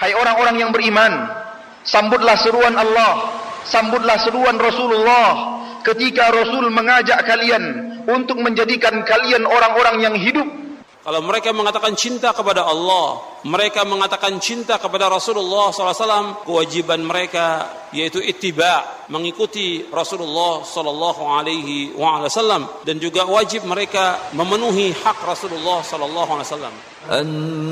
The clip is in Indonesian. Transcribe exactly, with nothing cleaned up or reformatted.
Hai orang-orang yang beriman, sambutlah seruan Allah, sambutlah seruan Rasulullah ketika Rasul mengajak kalian untuk menjadikan kalian orang-orang yang hidup. Kalau mereka mengatakan cinta kepada Allah, mereka mengatakan cinta kepada Rasulullah sallallahu alaihi wasallam, kewajiban mereka yaitu ittiba, mengikuti Rasulullah sallallahu alaihi wasallam, dan juga wajib mereka memenuhi hak Rasulullah sallallahu alaihi wasallam.